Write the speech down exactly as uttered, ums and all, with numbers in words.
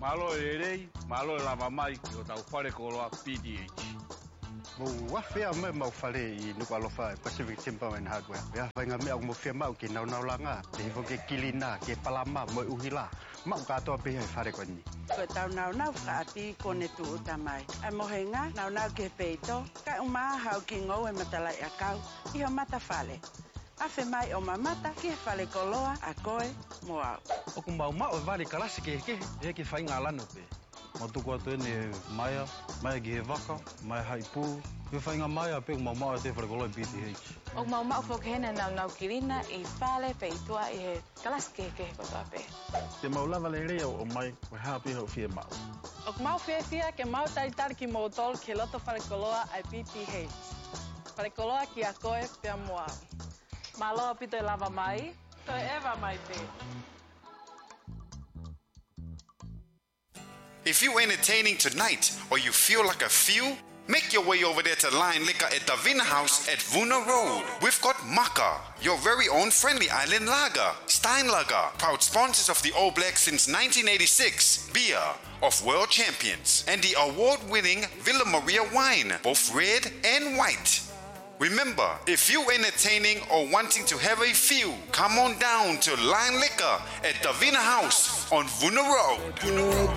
Malo e rei, malo e lava mai ki o tau whare koloa P D H. Mo wafea me mau whare I nuku alofa Pacific Timberman Hardware. Ia whainga mea mo whia mau ki nau nau langa. Te hivo ke kilina, ke palama, mo uhila. Mau katoa piha I whare koni. Ko tau nau nau whaati kone tu utamai. A mohenga nau nau ke peito. Kai umaa hau ki ngau e matalai a kau. Iho mata whale. Afe mai o mamata ki he whale koloa a koe mo au. Oku mau mau e wale kalasi ke ke. E ke whainga alano pe. Mo tuku atu ene maia, maia ki he waka, maia hai pū. He whainga maia pe mau mau te whare koloa P D H. O mau mau whokehena nau nau kirina I whale peitua I he kalasi ke ke kotoa pe. Te mau lava le reo o mai, we hapi ho fia mau. O mau fia fia ke mau taritari ki mo tol ke loto whare koloa ai P P H. Whare koloa ki a koe pia moa. Maloa pito e lava mai, to e ewa mai te. If you're entertaining tonight or you feel like a few, make your way over there to Lion Liquor at Davina House at Vuna Road. We've got Maka, your very own friendly island lager. Steinlager, proud sponsors of the All Blacks since nineteen eighty-six. Beer of world champions. And the award-winning Villa Maria wine, both red and white. Remember, if you're entertaining or wanting to have a few, come on down to Lion Liquor at Davina House on Vuna Road.